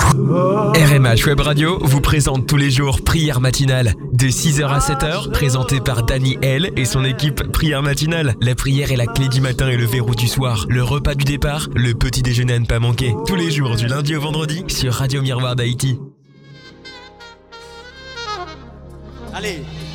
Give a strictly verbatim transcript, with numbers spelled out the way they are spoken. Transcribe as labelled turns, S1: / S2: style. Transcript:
S1: R M H Web Radio vous présente tous les jours Prière Matinale. De six heures à sept heures, présenté par Danny L et son équipe Prière Matinale. La prière est la clé du matin et le verrou du soir. Le repas du départ, le petit déjeuner à ne pas manquer. Tous les jours du lundi au vendredi sur Radio Miroir d'Haïti.
S2: Allez.